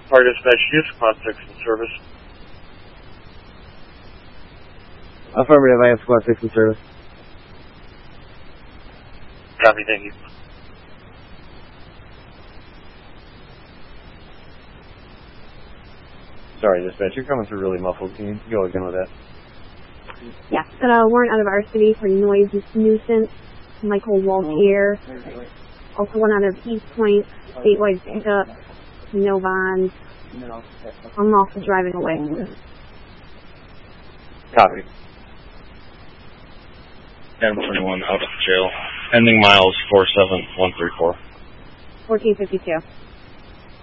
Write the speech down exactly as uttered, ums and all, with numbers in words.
Fire dispatch, use squad six in service. Affirmative, I have squad six in service. Copy, thank you. Sorry, dispatch, you're coming through really muffled. Can you go again with that? Yeah, got a warrant out of our city for noise nuisance. Michael Waltier. Also one out of East Point, statewide pickup. No bonds. Unlawful driving away. Copy. ten twenty-one out of jail. Ending miles four seven one three four. fourteen fifty-two.